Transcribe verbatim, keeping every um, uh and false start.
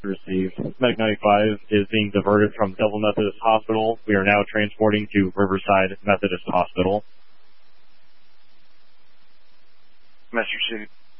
Received. Medic ninety-five is being diverted from Belleville Methodist Hospital. We are now transporting to Riverside Methodist Hospital. Master two.